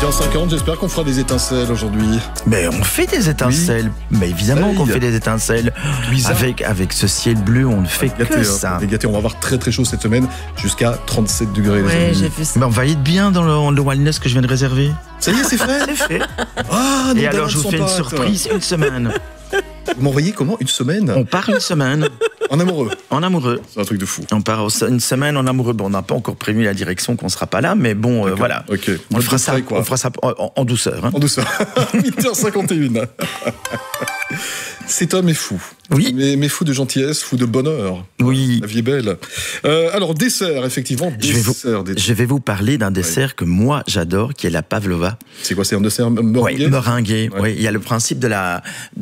8h50, j'espère qu'on fera des étincelles aujourd'hui. Mais on fait des étincelles. Oui. Mais évidemment qu'on fait des étincelles. Avec ce ciel bleu, on ne fait que ça. On va avoir très très chaud cette semaine, jusqu'à 37 degrés. Ouais, j'ai vu ça. Mais on va être bien dans le wellness que je viens de réserver. Ça y est, c'est fait. C'est fait. Ah, et alors, je vous fais une surprise, une semaine. Vous m'envoyez comment? Une semaine? On part une semaine. En amoureux? En amoureux. C'est un truc de fou. On part une semaine en amoureux. Bon, on n'a pas encore prévu la direction, qu'on ne sera pas là, mais bon, voilà. Ok. On fera ça en douceur. Hein. En douceur. 8h51. Cet homme est fou. Oui. Mais fou de gentillesse, fou de bonheur. Oui. La vie est belle. Alors, dessert, effectivement. Je vais vous parler d'un dessert que moi, j'adore, qui est la pavlova. C'est quoi? C'est un dessert meringué? Oui, meringué. Ouais. Oui, il y a le principe de la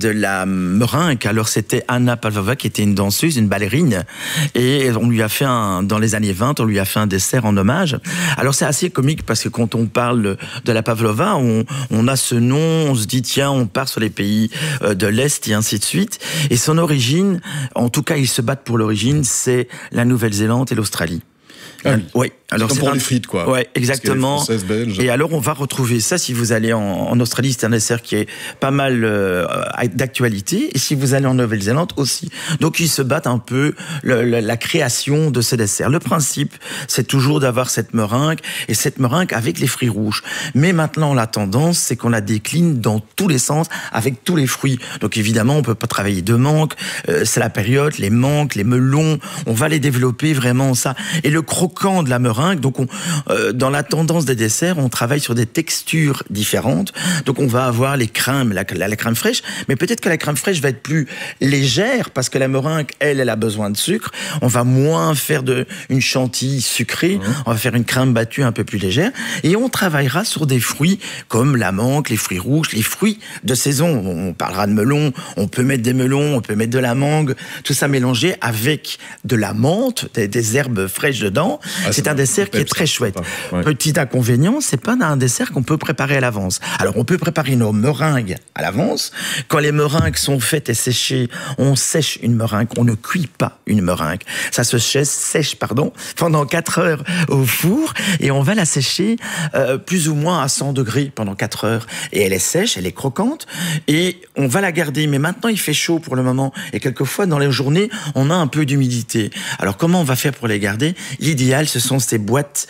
meringue. Alors, c'était Anna Pavlova, qui était une danseuse, une ballerine. Et on lui a fait dans les années 20, on lui a fait un dessert en hommage. Alors, c'est assez comique parce que quand on parle de la Pavlova, on a ce nom, on se dit, tiens, on part sur les pays de l'Est et ainsi de suite. Et son origine, en tout cas, ils se battent pour l'origine, c'est la Nouvelle-Zélande et l'Australie. Ah oui. Oui. Alors c'est comme pour les frites, quoi. Ouais, exactement. Françaises, belges. Et alors, on va retrouver ça si vous allez en Australie, c'est un dessert qui est pas mal d'actualité. Et si vous allez en Nouvelle-Zélande aussi. Donc, ils se battent un peu la création de ce dessert. Le principe, c'est toujours d'avoir cette meringue et cette meringue avec les fruits rouges. Mais maintenant, la tendance, c'est qu'on la décline dans tous les sens avec tous les fruits. Donc, évidemment, on peut pas travailler de mangue. C'est la période, les mangues, les melons. On va les développer vraiment ça. Et le croquant de la meringue. Donc, dans la tendance des desserts, on travaille sur des textures différentes. Donc, on va avoir les crèmes, la crème fraîche, mais peut-être que la crème fraîche va être plus légère parce que la meringue, elle a besoin de sucre. On va moins faire une chantilly sucrée. On va faire une crème battue un peu plus légère. Et on travaillera sur des fruits comme la mangue, les fruits rouges, les fruits de saison. On parlera de melon. On peut mettre des melons, on peut mettre de la mangue. Tout ça mélangé avec de la menthe, des herbes fraîches dedans. C'est un dessert qui est très chouette. Ouais. Petit inconvénient, c'est pas un dessert qu'on peut préparer à l'avance. Alors, on peut préparer nos meringues à l'avance. Quand les meringues sont faites et séchées, on sèche une meringue. On ne cuit pas une meringue. Ça se sèche pendant 4 heures au four et on va la sécher plus ou moins à 100 degrés pendant 4 heures. Et elle est sèche, elle est croquante et on va la garder. Mais maintenant, il fait chaud pour le moment et quelquefois, dans les journées, on a un peu d'humidité. Alors, comment on va faire pour les garder? L'idéal, ce sont ces boîtes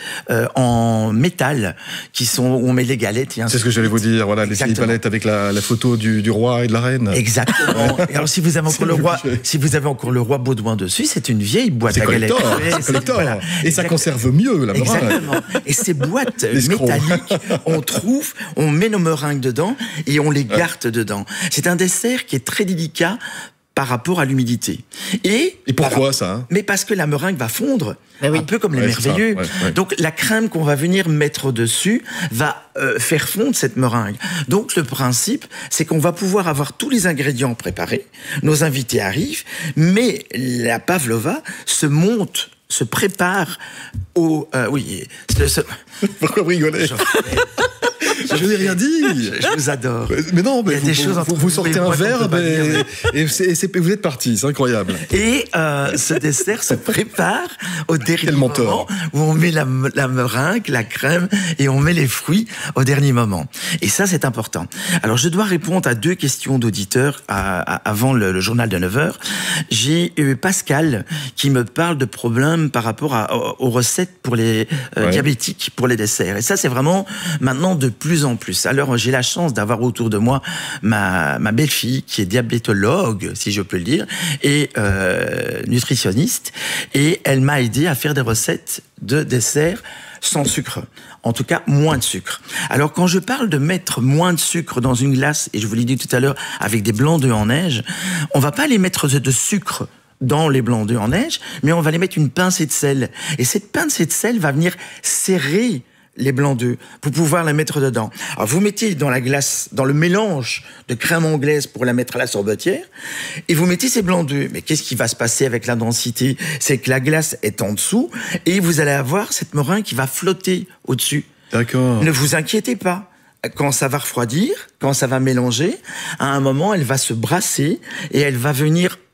en métal où on met les galettes. C'est ce que j'allais vous dire. Voilà, les palettes avec la photo du roi et de la reine. Exactement. Et alors, si vous avez encore le roi Baudouin dessus, c'est une vieille boîte à galettes. C'est collector. Voilà. Et ça conserve mieux la meringue. Exactement. Et ces boîtes métalliques, on met nos meringues dedans et on les garde dedans. C'est un dessert qui est très délicat par rapport à l'humidité. Et pourquoi ça? Mais parce que la meringue va fondre, un peu comme les merveilleux. Donc la crème qu'on va venir mettre dessus va faire fondre cette meringue. Donc le principe, c'est qu'on va pouvoir avoir tous les ingrédients préparés, nos invités arrivent, mais la pavlova se prépare au... Pourquoi vous rigolez? Je n'ai rien dit. Je vous adore. Mais non, mais vous sortez un verbe et vous êtes parti. C'est incroyable. Et ce dessert se prépare au dernier moment où on met la meringue, la crème et on met les fruits au dernier moment. Et ça, c'est important. Alors, je dois répondre à 2 questions d'auditeurs avant le journal de 9h. J'ai eu Pascal qui me parle de problèmes par rapport aux recettes pour les diabétiques, pour les desserts. Et ça, c'est vraiment maintenant de plus en plus. Alors, j'ai la chance d'avoir autour de moi ma belle-fille qui est diabétologue, si je peux le dire, et nutritionniste. Et elle m'a aidé à faire des recettes de desserts sans sucre. En tout cas, moins de sucre. Alors, quand je parle de mettre moins de sucre dans une glace, et je vous l'ai dit tout à l'heure, avec des blancs d'œufs en neige, on va pas les mettre de sucre dans les blancs d'œufs en neige, mais on va les mettre une pincée de sel. Et cette pincée de sel va venir serrer les blancs d'œufs pour pouvoir la mettre dedans. Alors, vous mettez dans la glace, dans le mélange de crème anglaise pour la mettre à la sorbetière, et vous mettez ces blancs d'œufs. Mais qu'est-ce qui va se passer avec la densité? C'est que la glace est en dessous, et vous allez avoir cette meringue qui va flotter au-dessus. D'accord. Ne vous inquiétez pas. Quand ça va refroidir, quand ça va mélanger, à un moment, elle va se brasser, et elle va venir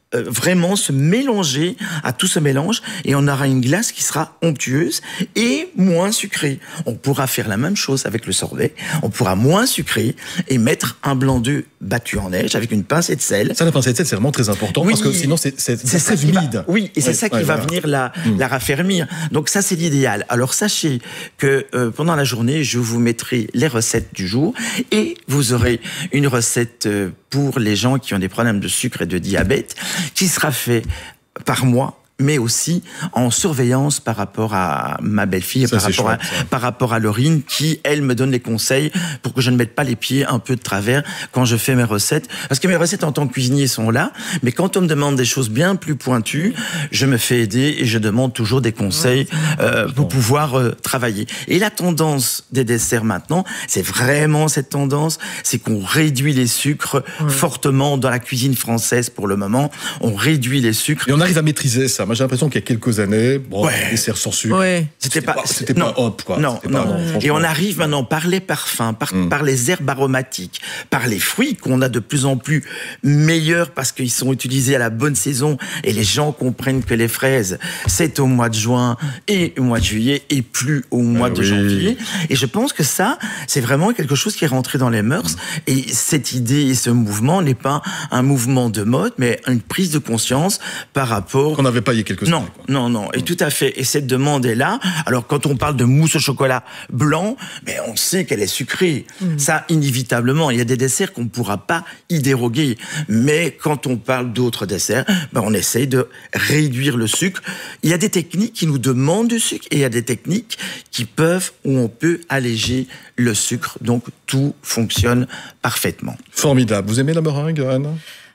vraiment se mélanger à tout ce mélange et on aura une glace qui sera onctueuse et moins sucrée. On pourra faire la même chose avec le sorbet, on pourra moins sucrer et mettre un blanc d'œuf battu en neige avec une pincée de sel. Ça, la pincée de sel, c'est vraiment très important parce que sinon c'est très humide. Oui, et c'est ça qui va venir la raffermir. Donc ça, c'est l'idéal. Alors sachez que pendant la journée, je vous mettrai les recettes du jour et vous aurez une recette pour les gens qui ont des problèmes de sucre et de diabète qui sera fait par moi, mais aussi en surveillance par rapport à ma belle-fille, par rapport à Laurine, qui, elle, me donne les conseils pour que je ne mette pas les pieds un peu de travers quand je fais mes recettes. Parce que mes recettes en tant que cuisinier sont là, mais quand on me demande des choses bien plus pointues, je me fais aider et je demande toujours des conseils pour pouvoir travailler. Et la tendance des desserts maintenant, c'est vraiment cette tendance, c'est qu'on réduit les sucres fortement dans la cuisine française pour le moment. On réduit les sucres. Et on arrive à maîtriser ça. Moi, j'ai l'impression qu'il y a quelques années, les desserts sans sucre, c'était pas hop, quoi. Non. Et on arrive maintenant par les parfums, par les herbes aromatiques, par les fruits qu'on a de plus en plus meilleurs parce qu'ils sont utilisés à la bonne saison et les gens comprennent que les fraises, c'est au mois de juin et au mois de juillet et plus au mois de janvier. Et je pense que ça, c'est vraiment quelque chose qui est rentré dans les mœurs. Et cette idée et ce mouvement n'est pas un mouvement de mode, mais une prise de conscience par rapport... Qu'on n'avait pas quelques années. Non, et tout à fait. Et cette demande est là. Alors, quand on parle de mousse au chocolat blanc, mais on sait qu'elle est sucrée. Ça, inévitablement. Il y a des desserts qu'on ne pourra pas y déroguer. Mais quand on parle d'autres desserts, on essaye de réduire le sucre. Il y a des techniques qui nous demandent du sucre et il y a des techniques où on peut alléger le sucre. Donc, tout fonctionne parfaitement. Formidable. Vous aimez la meringue, Anne?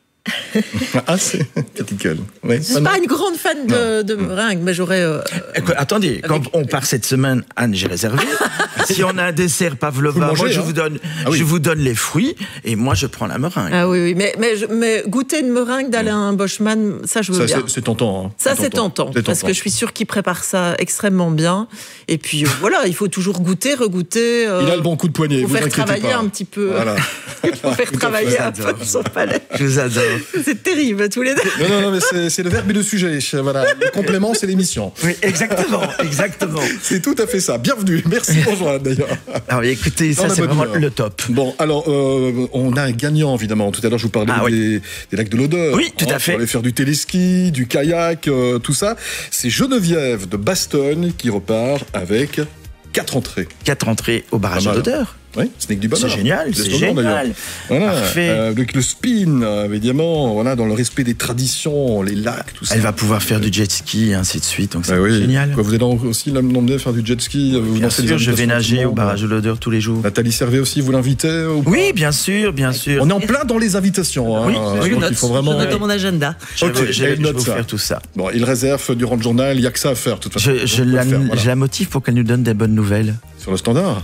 C'est caticule. Je ne suis pas une grande fan de meringue, mais j'aurais... Attendez, quand on part cette semaine, Anne, j'ai réservé. Si on a un dessert pavlova, moi je vous donne les fruits et moi je prends la meringue. Ah oui, mais goûter une meringue d'Alain Boschmann, ça je veux bien. C'est tentant. Ça c'est tentant, parce que je suis sûre qu'il prépare ça extrêmement bien. Et puis voilà, il faut toujours goûter, regoûter. Il a le bon coup de poignet. Il faut faire travailler un petit peu. Voilà. Il faut faire travailler un peu son palais. Je vous adore. C'est terrible, tous les deux. Non, mais c'est le verbe et le sujet. Voilà. Le complément, c'est l'émission. Oui, exactement. C'est tout à fait ça. Bienvenue. Merci pour Joanne, d'ailleurs. Alors, écoutez, ça, c'est vraiment le top. Bon, alors, on a un gagnant, évidemment. Tout à l'heure, je vous parlais des lacs de l'Odeur. Oui, tout à fait. On allait faire du téléski, du kayak, tout ça. C'est Geneviève de Bastogne qui repart avec 4 entrées. 4 entrées au barrage de l'Odeur. Oui, ce n'est que du bonheur. C'est génial. Voilà, parfait. Avec le spin, évidemment, voilà, dans le respect des traditions, les lacs, tout ça. Elle va pouvoir faire du jet ski, et ainsi de suite, donc c'est génial. Quoi, vous allez aussi l'emmener faire du jet ski? Bien sûr, je vais nager au barrage de l'Odeur tous les jours. Nathalie Servet aussi, vous l'invitez? Oui, bien sûr. On est en plein dans les invitations. Oui, il faut vraiment... je note dans mon agenda. Je vais vous faire tout ça. Bon, il réserve durant le journal, il n'y a que ça à faire, de toute façon. Je la motive pour qu'elle nous donne des bonnes nouvelles. Sur le standard.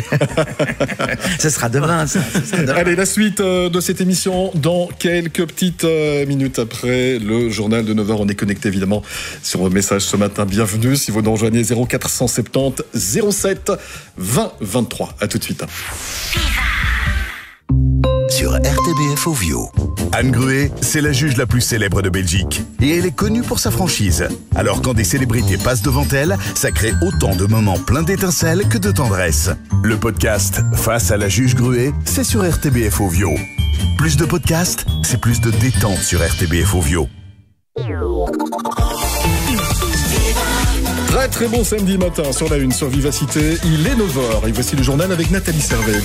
Ce sera demain, ça. Allez, la suite de cette émission dans quelques petites minutes après le journal de 9h. On est connecté évidemment sur vos messages ce matin. Bienvenue. Si vous nous rejoignez, 0470 07 20 23. À tout de suite. Sur RTBF Ovio. Anne Gruet, c'est la juge la plus célèbre de Belgique. Et elle est connue pour sa franchise. Alors quand des célébrités passent devant elle, ça crée autant de moments pleins d'étincelles que de tendresse. Le podcast Face à la juge Gruet, c'est sur RTBF Ovio. Plus de podcasts, c'est plus de détente sur RTBF Ovio. Très très bon samedi matin sur la une, sur Vivacité. Il est 9h et voici le journal avec Nathalie Servet.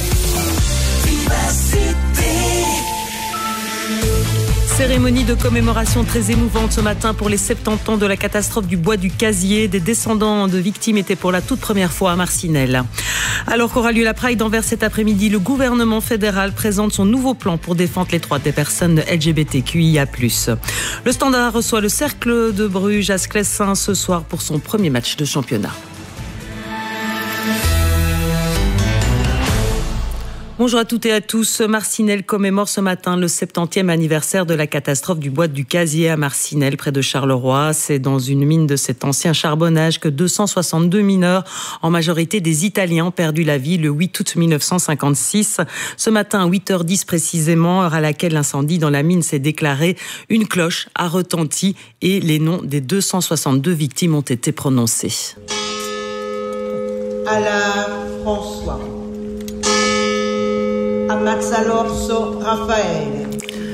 Cérémonie de commémoration très émouvante ce matin pour les 70 ans de la catastrophe du bois du Casier. Des descendants de victimes étaient pour la toute première fois à Marcinelle. Alors qu'aura lieu la Pride d'Anvers cet après-midi, le gouvernement fédéral présente son nouveau plan pour défendre les droits des personnes LGBTQIA+. Le Standard reçoit le Cercle de Bruges à Sclessin ce soir pour son premier match de championnat. Bonjour à toutes et à tous. Marcinelle commémore ce matin le 70e anniversaire de la catastrophe du bois du Casier à Marcinelle, près de Charleroi. C'est dans une mine de cet ancien charbonnage que 262 mineurs, en majorité des Italiens, ont perdu la vie le 8 août 1956. Ce matin, à 8h10 précisément, heure à laquelle l'incendie dans la mine s'est déclaré, une cloche a retenti et les noms des 262 victimes ont été prononcés. À la François. À Max Alorso Raphaël.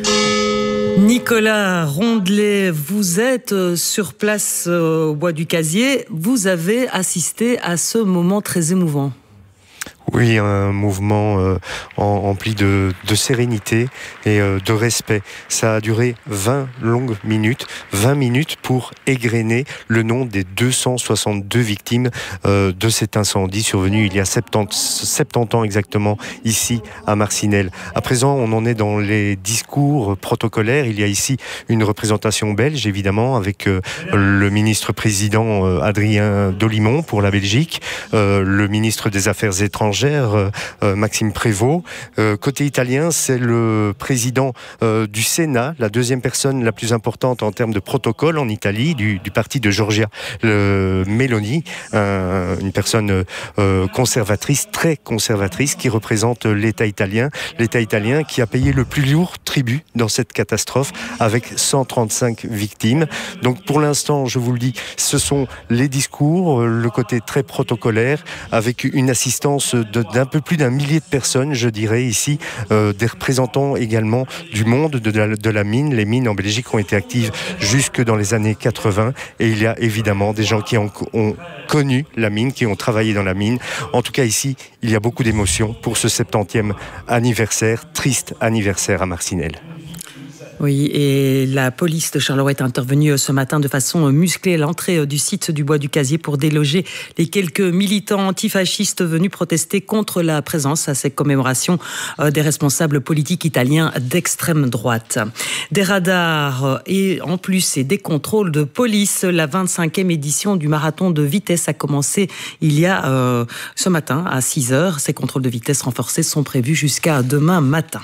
Nicolas Rondelet, vous êtes sur place au Bois du Casier. Vous avez assisté à ce moment très émouvant. Oui, un mouvement empli de sérénité et de respect. Ça a duré 20 longues minutes, 20 minutes pour égrener le nom des 262 victimes de cet incendie survenu il y a 70 ans exactement, ici à Marcinelle. À présent, on en est dans les discours protocolaires. Il y a ici une représentation belge, évidemment, avec le ministre-président Adrien Dolimon pour la Belgique, le ministre des Affaires étrangères, Maxime Prévost. Côté italien, c'est le président du Sénat, la deuxième personne la plus importante en termes de protocole en Italie, du parti de Giorgia Meloni, une personne conservatrice, très conservatrice, qui représente l'État italien qui a payé le plus lourd tribut dans cette catastrophe, avec 135 victimes. Donc pour l'instant, je vous le dis, ce sont les discours, le côté très protocolaire, avec une assistance d'un peu plus d'un millier de personnes, je dirais ici, des représentants également du monde de la mine. Les mines en Belgique ont été actives jusque dans les années 80 et il y a évidemment des gens qui ont connu la mine, qui ont travaillé dans la mine. En tout cas ici, il y a beaucoup d'émotions pour ce 70e anniversaire, triste anniversaire à Marcinelle. Oui, et la police de Charleroi est intervenue ce matin de façon musclée à l'entrée du site du Bois du Casier pour déloger les quelques militants antifascistes venus protester contre la présence à ces commémorations des responsables politiques italiens d'extrême droite. Des radars et en plus des contrôles de police. La 25e édition du marathon de vitesse a commencé il y a ce matin à 6h. Ces contrôles de vitesse renforcés sont prévus jusqu'à demain matin.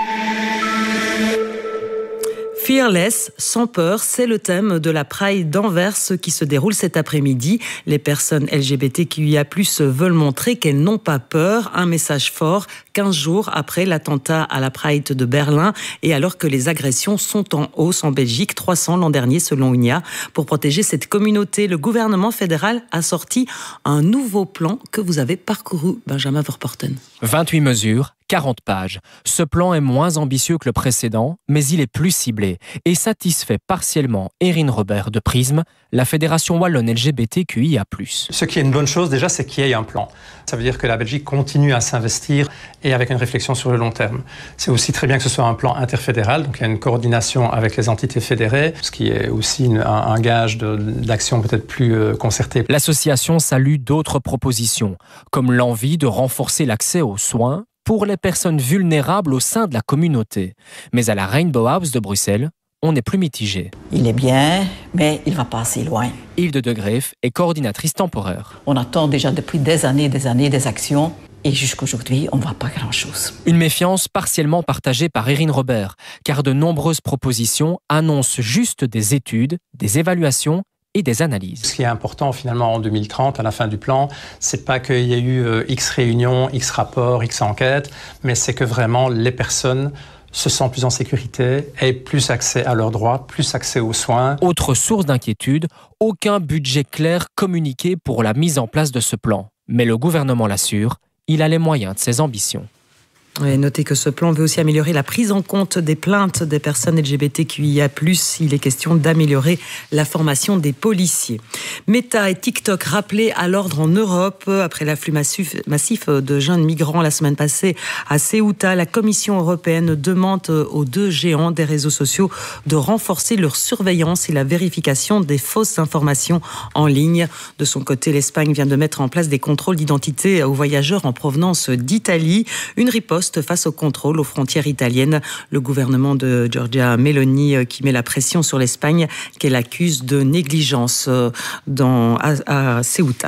Fearless, sans peur, c'est le thème de la Pride d'Anvers qui se déroule cet après-midi. Les personnes LGBTQIA+ veulent montrer qu'elles n'ont pas peur. Un message fort 15 jours après l'attentat à la Pride de Berlin et alors que les agressions sont en hausse en Belgique, 300 l'an dernier selon UNIA. Pour protéger cette communauté, le gouvernement fédéral a sorti un nouveau plan que vous avez parcouru, Benjamin Verporten. 28 mesures, 40 pages. Ce plan est moins ambitieux que le précédent, mais il est plus ciblé et satisfait partiellement Erin Robert de Prism, la fédération wallonne LGBTQIA+. Ce qui est une bonne chose déjà, c'est qu'il y ait un plan. Ça veut dire que la Belgique continue à s'investir et avec une réflexion sur le long terme. C'est aussi très bien que ce soit un plan interfédéral, donc il y a une coordination avec les entités fédérées, ce qui est aussi un gage d'action peut-être plus concertée. L'association salue d'autres propositions, comme l'envie de renforcer l'accès aux soins pour les personnes vulnérables au sein de la communauté. Mais à la Rainbow House de Bruxelles, on est plus mitigé. Il est bien, mais il ne va pas assez loin. Hilde de Greef est coordinatrice temporaire. On attend déjà depuis des années des actions et jusqu'aujourd'hui, on ne voit pas grand-chose. Une méfiance partiellement partagée par Erin Robert, car de nombreuses propositions annoncent juste des études, des évaluations et des analyses. Ce qui est important finalement en 2030, à la fin du plan, c'est pas qu'il y ait eu X réunions, X rapports, X enquêtes, mais c'est que vraiment les personnes se sentent plus en sécurité, aient plus accès à leurs droits, plus accès aux soins. Autre source d'inquiétude, aucun budget clair communiqué pour la mise en place de ce plan. Mais le gouvernement l'assure, il a les moyens de ses ambitions. Et notez que ce plan veut aussi améliorer la prise en compte des plaintes des personnes LGBTQIA+. Il est question d'améliorer la formation des policiers. Meta et TikTok rappelés à l'ordre en Europe après l'afflux massif de jeunes migrants la semaine passée à Ceuta. La Commission européenne demande aux deux géants des réseaux sociaux de renforcer leur surveillance et la vérification des fausses informations en ligne. De son côté, l'Espagne vient de mettre en place des contrôles d'identité aux voyageurs en provenance d'Italie. Une riposte face au contrôle aux frontières italiennes. Le gouvernement de Giorgia Meloni qui met la pression sur l'Espagne qu'elle accuse de négligence à Ceuta.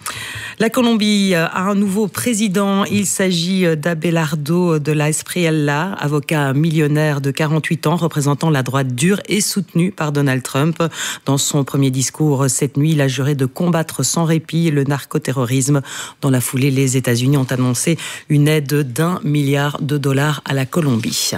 La Colombie a un nouveau président. Il s'agit d'Abelardo de la Espriella, avocat millionnaire de 48 ans, représentant la droite dure et soutenu par Donald Trump. Dans son premier discours cette nuit, il a juré de combattre sans répit le narcoterrorisme. Dans la foulée, les États-Unis ont annoncé une aide d'$1 milliard à la Colombie.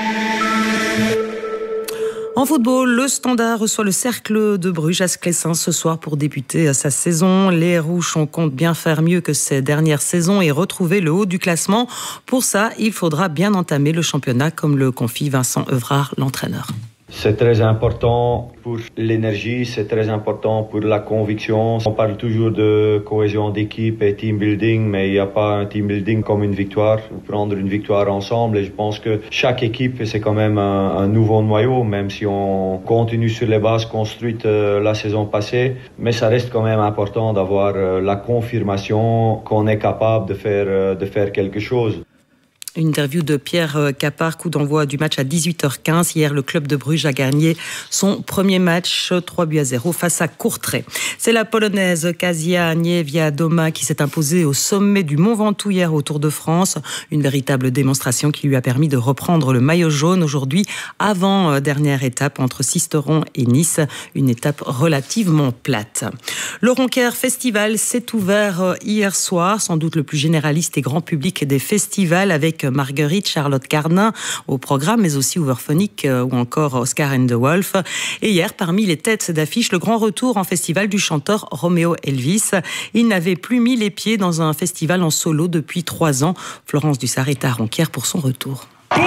En football, le Standard reçoit le Cercle de Bruges à Sclessin ce soir pour débuter sa saison. Les Rouges comptent bien faire mieux que ces dernières saisons et retrouver le haut du classement. Pour ça, il faudra bien entamer le championnat, comme le confie Vincent Evrard, l'entraîneur. C'est très important pour l'énergie, c'est très important pour la conviction. On parle toujours de cohésion d'équipe et team building, mais il n'y a pas un team building comme une victoire. Prendre une victoire ensemble, et je pense que chaque équipe, c'est quand même un nouveau noyau, même si on continue sur les bases construites la saison passée. Mais ça reste quand même important d'avoir la confirmation qu'on est capable de faire quelque chose. Une interview de Pierre Capard, coup d'envoi du match à 18h15. Hier, le club de Bruges a gagné son premier match 3-0 face à Courtrai. C'est la Polonaise Kasia Niewiadoma qui s'est imposée au sommet du Mont Ventoux hier au Tour de France. Une véritable démonstration qui lui a permis de reprendre le maillot jaune aujourd'hui, avant dernière étape entre Sisteron et Nice. Une étape relativement plate. Le Roncaire Festival s'est ouvert hier soir, sans doute le plus généraliste et grand public des festivals, avec Marguerite, Charlotte Cardin au programme, mais aussi Overphonic ou encore Oscar and the Wolf. Et hier, parmi les têtes d'affiche, le grand retour en festival du chanteur Romeo Elvis. Il n'avait plus mis les pieds dans un festival en solo depuis 3 ans. Florence Dussart est à Ronquière pour son retour.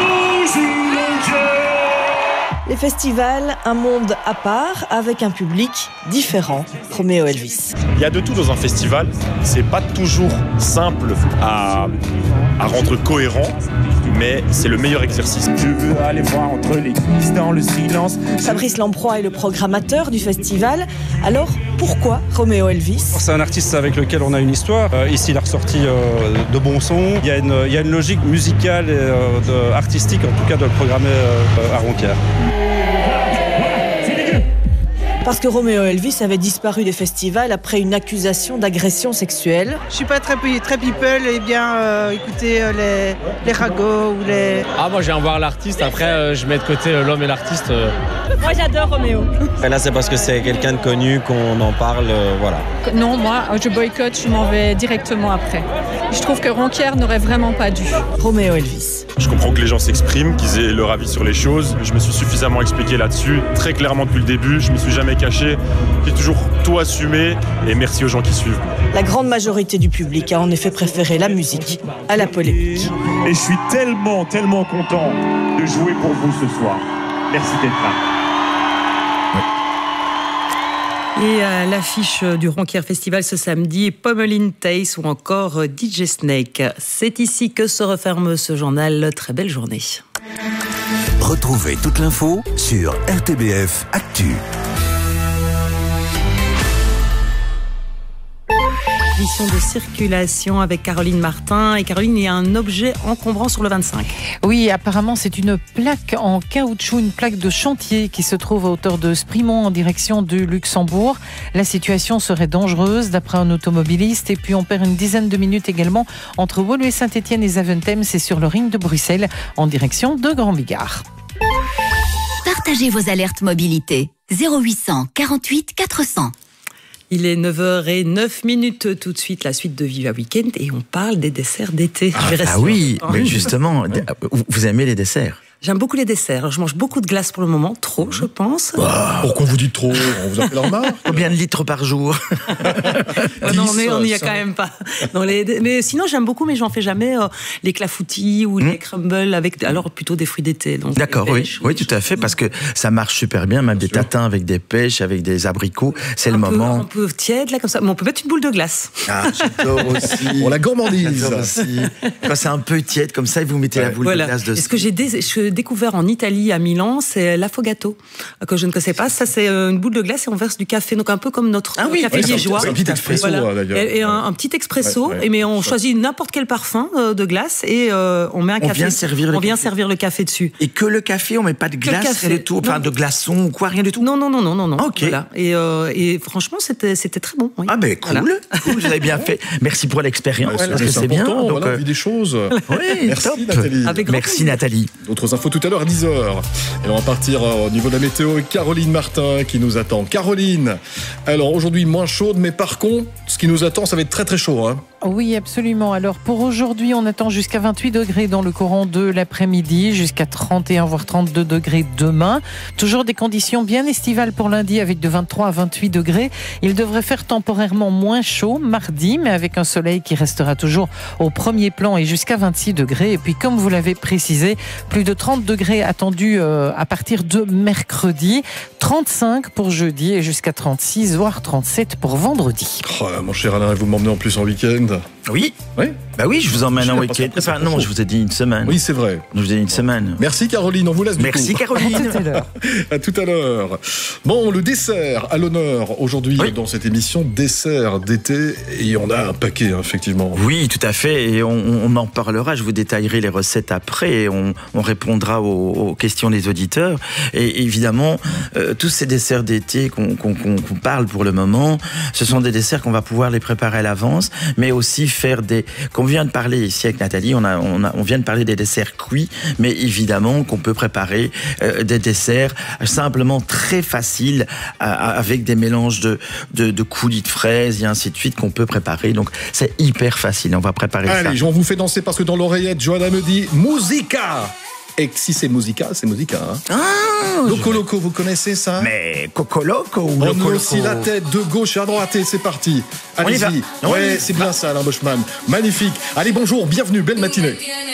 Les festivals, un monde à part, avec un public différent. Romeo Elvis. Il y a de tout dans un festival. C'est pas toujours simple à rendre cohérent, mais c'est le meilleur exercice. Je veux aller voir entre les cuisses dans le silence. Fabrice Lamproie est le programmateur du festival. Alors, pourquoi Romeo Elvis ? C'est un artiste avec lequel on a une histoire. Ici, il a ressorti de bons sons. Il y a une logique musicale et artistique, en tout cas, de le programmer à Ronquière. Parce que Romeo Elvis avait disparu des festivals après une accusation d'agression sexuelle. Je suis pas très people et bien écouter les ragots ou les... moi j'aime voir l'artiste, après je mets de côté l'homme et l'artiste. Moi j'adore Romeo. Et là c'est parce que c'est quelqu'un de connu qu'on en parle, voilà. Non, moi je boycotte, je m'en vais directement après. Je trouve que Ronquière n'aurait vraiment pas dû. Romeo Elvis. Je comprends que les gens s'expriment, qu'ils aient leur avis sur les choses. Je me suis suffisamment expliqué là-dessus, très clairement depuis le début. Je me suis jamais caché. J'ai toujours tout assumé et merci aux gens qui suivent. La grande majorité du public a en effet préféré la musique à la polémique. Et je suis tellement content de jouer pour vous ce soir. Merci d'être là. Et à l'affiche du Ronquière Festival ce samedi, Pommeline Tace ou encore DJ Snake. C'est ici que se referme ce journal. Très belle journée. Retrouvez toute l'info sur RTBF Actu. Édition de circulation avec Caroline Martin. Et Caroline, il y a un objet encombrant sur le 25. Oui, apparemment, c'est une plaque en caoutchouc, une plaque de chantier qui se trouve à hauteur de Sprimont en direction du Luxembourg. La situation serait dangereuse d'après un automobiliste. Et puis, on perd une dizaine de minutes également entre Woluwe Saint-Étienne et Zaventem. C'est sur le ring de Bruxelles en direction de Grand Bigard. Partagez vos alertes mobilité. 0800 48 400. Il est 9h09 tout de suite, la suite de Viva Weekend et on parle des desserts d'été. Oui, mais justement, vous aimez les desserts? J'aime beaucoup les desserts. Je mange beaucoup de glace pour le moment, trop, je pense. Pourquoi vous dites trop? On vous en fait la remarque? Combien de litres par jour? Non, mais on n'y a quand même pas. Mais sinon, j'aime beaucoup, mais j'en fais jamais les clafoutis ou les crumbles avec, alors plutôt des fruits d'été. D'accord, oui, tout à fait, parce que ça marche super bien, même des tatins avec des pêches, avec des abricots. C'est le moment. Un peu tiède, là, comme ça. Mais on peut mettre une boule de glace. Ah, j'adore aussi. Pour la gourmandise. J'adore aussi. Quand c'est un peu tiède, comme ça, et vous mettez la boule de glace dessus. Est-ce que j'ai découvert en Italie, à Milan, c'est l'affogato, que je ne connaissais pas. Ça, c'est une boule de glace et on verse du café, donc un peu comme notre café liégeois. C'est un petit expresso, d'ailleurs. Et un petit expresso, mais on choisit n'importe quel parfum de glace et on met un café. On vient servir le café dessus. Et que le café, on met pas de glace, rien du tout, enfin de glaçons ou quoi, rien du tout. Non. Ok. Voilà. Et franchement, c'était très bon. Oui. Ah ben cool, vous avez bien fait. Merci pour l'expérience. C'est bien. Donc, on vit des choses. Oui, merci top. Nathalie. Merci Nathalie. D'autres infos tout à l'heure à 10h. Et on va partir au niveau de la météo avec Caroline Martin qui nous attend. Caroline, alors aujourd'hui moins chaude, mais par contre, ce qui nous attend, ça va être très très chaud. Hein. Oui, absolument. Alors pour aujourd'hui, on attend jusqu'à 28 degrés dans le courant de l'après-midi, jusqu'à 31 voire 32 degrés demain. Toujours des conditions bien estivales pour lundi avec de 23 à 28 degrés. Il devrait faire temporairement moins chaud mardi, mais avec un soleil qui restera toujours au premier plan et jusqu'à 26 degrés. Et puis comme vous l'avez précisé, plus de 30 degrés attendus à partir de mercredi, 35 pour jeudi et jusqu'à 36 voire 37 pour vendredi. Oh là, mon cher Alain, vous m'emmenez en plus en week-end. Oui. Bah oui, je vous emmène en week-end. Enfin non, je vous ai dit une semaine. Oui, c'est vrai. Je vous ai dit une semaine. Merci Caroline, on vous laisse du coup. Merci Caroline. À tout à l'heure. Bon, le dessert à l'honneur aujourd'hui dans cette émission dessert d'été et on a un paquet effectivement. Oui, tout à fait et on en parlera, je vous détaillerai les recettes après et on répondra aux questions des auditeurs et évidemment tous ces desserts d'été qu'on parle pour le moment, ce sont des desserts qu'on va pouvoir les préparer à l'avance, mais aussi faire qu'on vient de parler ici avec Nathalie, on vient de parler des desserts cuits, mais évidemment qu'on peut préparer des desserts simplement très faciles avec des mélanges de coulis de fraises et ainsi de suite qu'on peut préparer. Donc c'est hyper facile, on va préparer ça. Allez, on vous fait danser parce que dans l'oreillette, Johanna me dit musica. Et si c'est musica, c'est musica. Hein. Loco Loco, vous connaissez ça? Mais Coco Loco ou Loco Loco? On aussi la tête de gauche à droite et c'est parti. Allez-y. Ouais, c'est bien ça, Alain Boschman. Magnifique. Allez, bonjour, bienvenue, belle matinée.